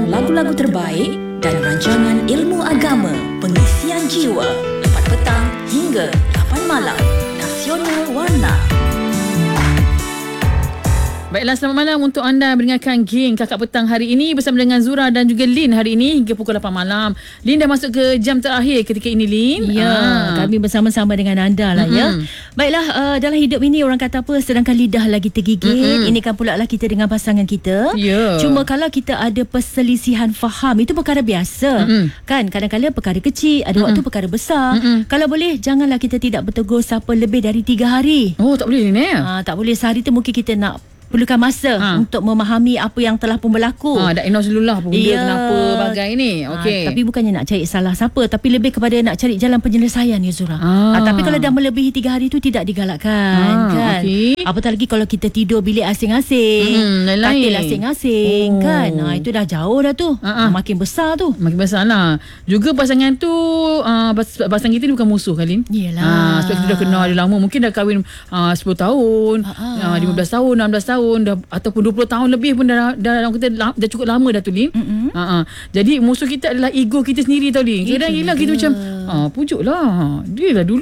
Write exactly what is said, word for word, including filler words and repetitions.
lagu-lagu terbaik dan rancangan ilmu agama, pengisian jiwa, empat petang hingga lapan malam. Nasional Warna. Baiklah, selamat malam untuk anda mendengarkan geng Kakak Petang hari ini bersama dengan Zura dan juga Lin hari ini hingga pukul lapan malam. Lin dah masuk ke jam terakhir ketika ini, Lin. Ya, ah. kami bersama-sama dengan anda lah mm-hmm. ya. Baiklah, uh, dalam hidup ini orang kata apa, sedangkan lidah lagi tergigit, mm-hmm. ini kan pula lah kita dengan pasangan kita. Yeah. Cuma kalau kita ada perselisihan faham, itu perkara biasa. Mm-hmm. Kan, kadang-kadang perkara kecil, ada mm-hmm. waktu perkara besar. Mm-hmm. Kalau boleh, janganlah kita tidak bertegur siapa lebih dari tiga hari. Oh, tak boleh, Lin eh? Uh, tak boleh, sehari tu mungkin kita nak perlukan masa ha. untuk memahami apa yang telah pun berlaku. Ha, dah announce dulu lah apa benda, ya. kenapa bagai ni. Okay. Ha, tapi bukannya nak cari salah siapa, tapi lebih kepada nak cari jalan penyelesaian, ya Zura. Ha. Ha, tapi kalau dah melebihi tiga hari tu tidak digalakkan. Ha, kan? Okay. Apatah lagi kalau kita tidur bilik asing-asing, hmm, katil asing-asing, oh. kan? Ha, itu dah jauh dah tu. Ha, ha. Makin besar tu. Makin besar lah. Juga pasangan tu, uh, pasangan kita ni bukan musuh, Kalin. Yelah. Ha, sebab kita dah kenal dia lama. Mungkin dah kahwin uh, sepuluh tahun, ha, ha. Uh, lima belas tahun, enam belas tahun. Dah, ataupun dua puluh tahun lebih pun dah dah, dah, dah, dah cukup lama dah tu, Lin. Mm-hmm. Ha, ha. Jadi musuh kita adalah ego kita sendiri tau, Lin. Kadang-kadang kita macam ah, pujuk lah. Dia lah dulu